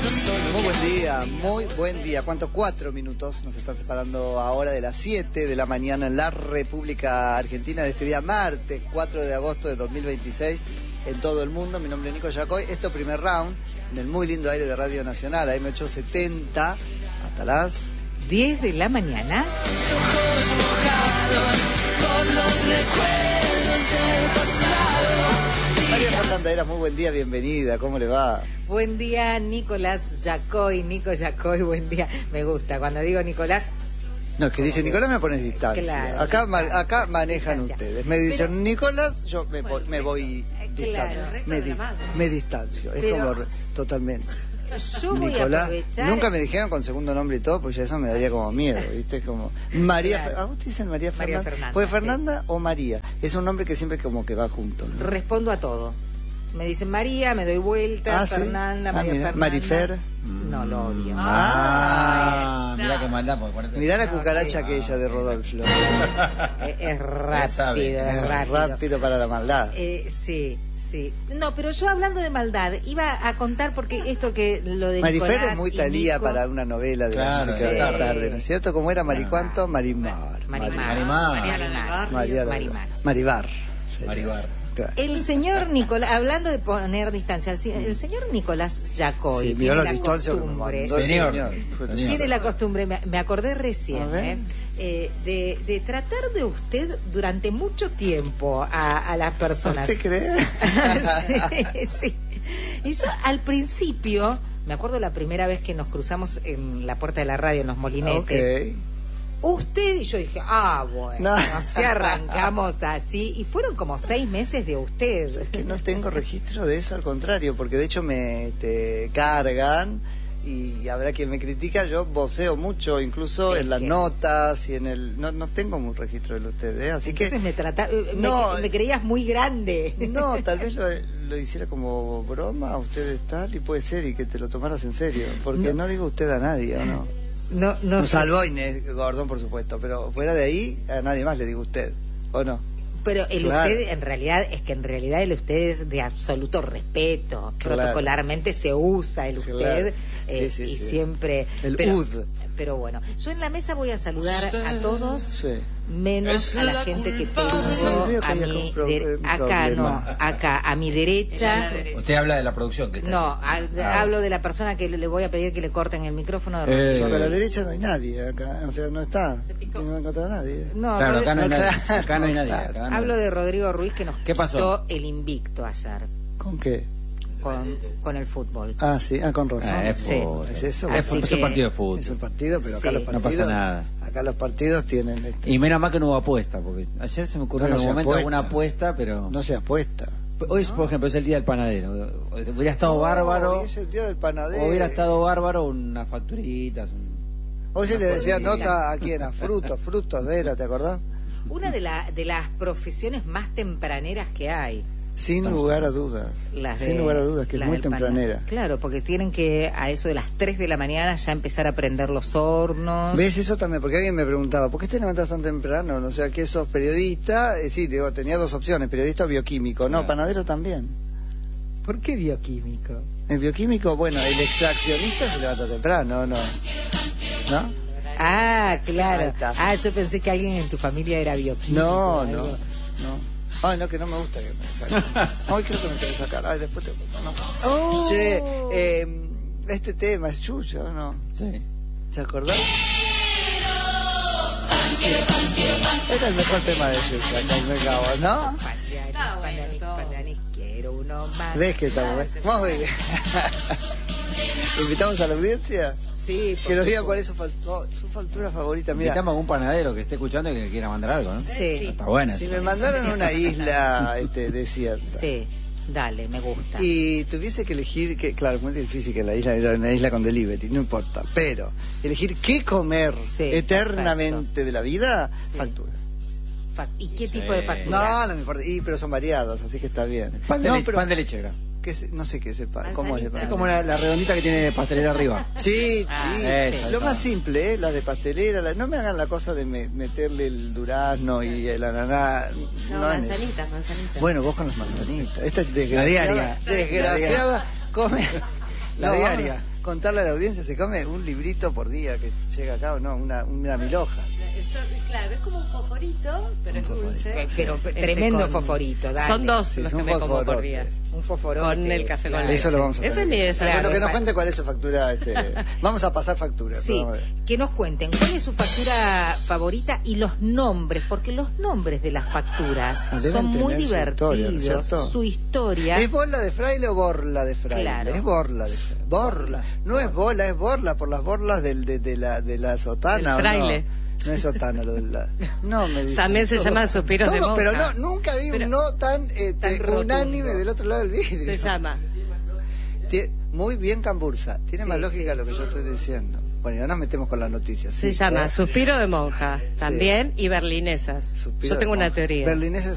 Muy buen día. ¿Cuánto? 4 minutos nos están separando ahora de las 7 de la mañana en la República Argentina de este día martes 4 de agosto de 2026 en todo el mundo. Mi nombre es Nico Yacoy. Esto primer round en el muy lindo aire de Radio Nacional, AM870 hasta las 10 de la mañana. Ojos mojados por los recuerdos del pasado. María Fernanda Eras, muy buen día, bienvenida, ¿cómo le va? Buen día, Nicolás Yacoy, Nico Yacoy, buen día. Me gusta, cuando digo Nicolás... No, es que dice Nicolás me pones distancia. Claro. Acá manejan Distancia. ustedes. Me dicen Pero, Nicolás, yo me voy claro. me distancio. Es Pero, como totalmente. Yo voy Nicolás, a aprovechar... nunca me dijeron con segundo nombre y todo, pues ya eso me daría como miedo, ¿viste? Como María, Claro. ¿a vos te dicen María Fernanda? Fernanda, Pues sí. Fernanda o María, es un nombre que siempre como que va junto, ¿no? Respondo a todo. Me dicen María, me doy vuelta, ¿sí? Fernanda, María mira, Fernanda. Marifer. No, lo odio. Mirá que maldad, porque ponete... Mirá la No, cucaracha sí. aquella de Rodolfo. Es sabe. rápido, es rápido. Rápido para la maldad. Sí. No, pero yo hablando de maldad, iba a contar porque esto que lo de Marifer Nicolás es muy y talía Nico- para una novela de la Claro, música de sí. la tarde, ¿no es cierto? ¿Cómo era Maricuanto? Marimar. Maribar. Maribar. Claro. El señor Nicolás, hablando de poner distancia, el señor Nicolás Yacoy Sí, mirá tiene la la distancia que me costumbre, mandó el Señor. señor. tiene la costumbre, me acordé recién, A ver. de tratar de usted durante mucho tiempo a las personas. ¿Usted cree? Sí. Y yo al principio, me acuerdo la primera vez que nos cruzamos en la puerta de la radio, en los molinetes. Ok. Usted y yo dije, bueno, No. así arrancamos así. Y fueron como 6 meses de usted. Que no tengo registro de eso, al contrario, porque de hecho me cargan y habrá quien me critica, yo voceo mucho, incluso Es en las que- notas y en el... No tengo un registro de usted, ¿eh? Así Entonces que... No. me creías muy grande. No, tal vez lo hiciera como broma, usted tal, y puede ser, y que te lo tomaras en serio, porque no digo usted a nadie, ¿o no? No sé. Salvo a Inés Gordón, por supuesto, pero fuera de ahí, a nadie más le digo usted, ¿o no? Pero el Claro. usted en realidad el usted es de absoluto respeto. Claro. Protocolarmente se usa el usted Claro. Sí, sí, y sí. siempre El pero, ud. Pero bueno, yo en la mesa voy a saludar a todos Sí. menos a la gente que tengo Sí, veo que a hay mi problema. acá a mi derecha. Usted habla de la producción que está No, aquí. hablo de la persona que le voy a pedir que le corten el micrófono de Eh. Sobre la derecha no hay nadie acá, o sea, no está, no va a encontrar a nadie. No, Claro, acá no hay No, nadie. claro. Acá no hay nadie. Acá no. hablo de Rodrigo Ruiz que nos ¿Qué pasó? quitó el invicto ayer ¿Con qué? con el fútbol. Ah, sí, con razón. Es Sí. fútbol. Es eso, Es Así un que- partido de fútbol. Es un partido, pero acá Sí. los No partidos... pasa nada. Acá los partidos tienen... Y menos mal que no hubo apuesta, porque ayer se me ocurrió No, no en se algún momento apuesta. alguna apuesta, pero... No se apuesta. Hoy, por ejemplo, es el día del panadero. Hubiera estado No, bárbaro. hoy es el día del panadero. Hubiera estado bárbaro unas facturitas. Hoy se le decía Una nota a quién, a frutos era, ¿te acordás? Una de las profesiones más tempraneras que hay. Sin lugar a dudas. Sin lugar a dudas, que es las muy del panadero. tempranera. Claro, porque tienen que a eso de las 3 de la mañana ya empezar a prender los hornos. ¿Ves eso también? Porque alguien me preguntaba, ¿por qué te levantas tan temprano? No sé, ¿qué sos periodista? Sí, digo, tenía dos opciones, periodista o bioquímico. No, Claro. panadero también. ¿Por qué bioquímico? El bioquímico, bueno, el extraccionista se levanta temprano, ¿no? ¿No? Ah, Ahí claro. está. Ah, yo pensé que alguien en tu familia era bioquímico. No, algo. no. Ay, no, que no me gusta que me saquen. Ay, creo que me tengo que sacar. Ay, después te... No. Oh. Che, este tema es chucho, ¿o no? Sí. ¿Te acordás? Era el mejor tema de Yuya, con me cago, ¿no? Pandanis, quiero uno más. ¿Ves que estamos? Muy bien. ¿Invitamos a la audiencia? Sí, por Que nos digan supuesto. cuál es su factura favorita. Mira, Invitamos a algún panadero que esté escuchando y que quiera mandar algo, ¿no? Sí. Está buena. si me mandaron a una isla desierta Sí, dale, me gusta. y tuviese que elegir, que claro, es muy difícil que la isla era una isla con delivery, no importa, pero elegir qué comer Sí, eternamente perfecto. de la vida, Sí. factura. ¿Y qué tipo de Sí. factura? No me importa, pero son variadas, así que está bien. Pan de, No, leche, pero pan de leche, ¿verdad? no sé qué es el pan, ¿cómo es el pan? Es como la redondita que tiene pastelera arriba. Sí, Ah, sí. esa, Lo esa. más simple, las de pastelera, no me hagan la cosa de meterle el durazno y el ananá. No, en eso. manzanitas. Bueno, vos con las manzanitas. Esta diaria. desgraciada come. La diaria. contarle a la audiencia, se come un librito por día que llega acá o no, una milhoja. Claro, es como un fosforito, pero es dulce. Pero tremendo fosforito, dale. Son dos Sí, los es que un me como por fosforote. día. Un fosforote. Con el café con claro. leche. Eso lo vamos a Ese tener es mi que desayuno. Bueno, que nos Claro. cuente cuál es su factura. Vamos a pasar factura. Sí, Vamos a ver. que nos cuenten cuál es su factura favorita y los nombres, porque los nombres de las facturas Deben son muy tener su historia, ¿no es divertidos. cierto? Su historia. ¿Es bola de fraile o borla de fraile? Claro. Es borla de fraile. Borla. No es bola, es borla por las borlas de la sotana. El fraile. ¿O no? No es sotana lo de la... No, me dicen. También se Todo- llaman suspiros de todo, monja. pero nunca vi Pero- un no tan, rotundo. unánime del otro lado del vidrio. Se llama. Muy bien, Cambursa. Tiene Sí, más lógica lo que yo estoy diciendo. Bueno, ya nos metemos con las noticias. Se Sí, llama ¿eh? Suspiro de monja también y berlinesas. Suspiro Yo tengo de una monja. teoría. Berlineses